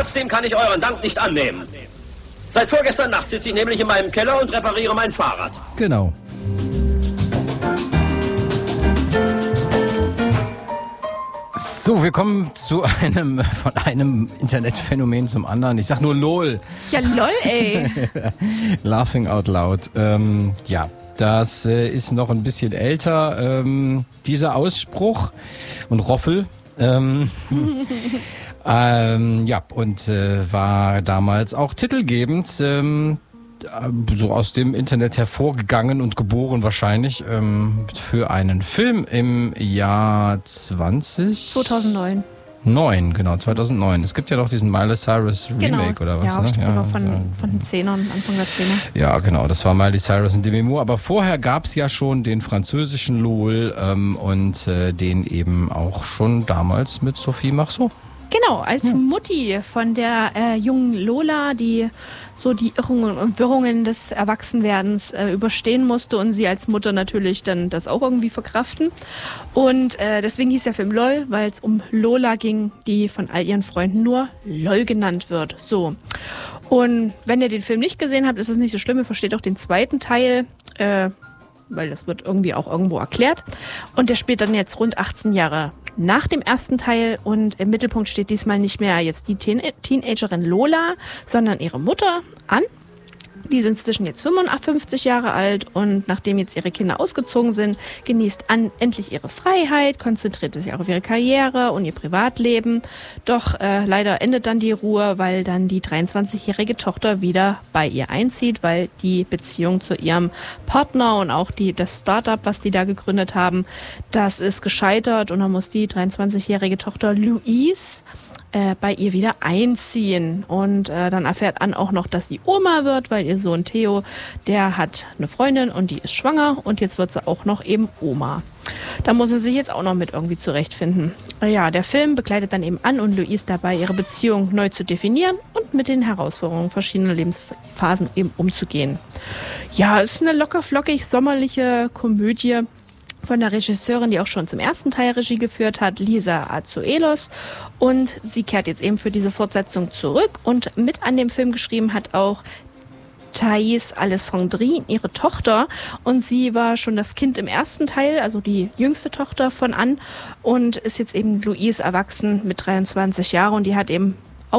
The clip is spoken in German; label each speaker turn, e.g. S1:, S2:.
S1: Trotzdem kann ich euren Dank nicht annehmen. Seit vorgestern Nacht sitze ich nämlich in meinem Keller und repariere mein Fahrrad.
S2: Genau. So, wir kommen von einem Internetphänomen zum anderen. Ich sag nur LOL.
S3: Ja, lol, ey.
S2: Laughing out loud. Ja, das ist noch ein bisschen älter, dieser Ausspruch und Roffel. Ja, und war damals auch titelgebend, so aus dem Internet hervorgegangen und geboren wahrscheinlich, für einen Film im Jahr
S3: 2009.
S2: 2009. Es gibt ja noch diesen Miley Cyrus Remake oder was?
S3: Ja,
S2: ne?
S3: Ja, von den Zehnern, Anfang der Zehner.
S2: Ja, genau, das war Miley Cyrus und Demi Moore. Aber vorher gab's ja schon den französischen LOL und den eben auch schon damals mit Sophie Marceau.
S3: Genau, als Mutti von der jungen Lola, die so die Irrungen und Wirrungen des Erwachsenwerdens überstehen musste und sie als Mutter natürlich dann das auch irgendwie verkraften. Und deswegen hieß der Film LOL, weil es um Lola ging, die von all ihren Freunden nur LOL genannt wird. So. Und wenn ihr den Film nicht gesehen habt, ist es nicht so schlimm, ihr versteht auch den zweiten Teil, weil das wird irgendwie auch irgendwo erklärt. Und der spielt dann jetzt rund 18 Jahre nach dem ersten Teil und im Mittelpunkt steht diesmal nicht mehr jetzt die Teenagerin Lola, sondern ihre Mutter Ann. Die sind inzwischen jetzt 55 Jahre alt und nachdem jetzt ihre Kinder ausgezogen sind, genießt Ann endlich ihre Freiheit, konzentriert sich auch auf ihre Karriere und ihr Privatleben. Doch leider endet dann die Ruhe, weil dann die 23-jährige Tochter wieder bei ihr einzieht, weil die Beziehung zu ihrem Partner und auch das Startup, was die da gegründet haben, das ist gescheitert und dann muss die 23-jährige Tochter Louise bei ihr wieder einziehen. Und dann erfährt Ann auch noch, dass sie Oma wird, weil ihr Sohn Theo, der hat eine Freundin und die ist schwanger und jetzt wird sie auch noch eben Oma. Da muss sie sich jetzt auch noch mit irgendwie zurechtfinden. Ja, der Film begleitet dann eben Ann und Louise dabei, ihre Beziehung neu zu definieren und mit den Herausforderungen verschiedener Lebensphasen eben umzugehen. Ja, es ist eine locker flockig sommerliche Komödie von der Regisseurin, die auch schon zum ersten Teil Regie geführt hat, Lisa Azuelos. Und sie kehrt jetzt eben für diese Fortsetzung zurück. Und mit an dem Film geschrieben hat auch Thais Alessandrine, ihre Tochter. Und sie war schon das Kind im ersten Teil, also die jüngste Tochter von Ann. Und ist jetzt eben Louise erwachsen mit 23 Jahren. Und die hat eben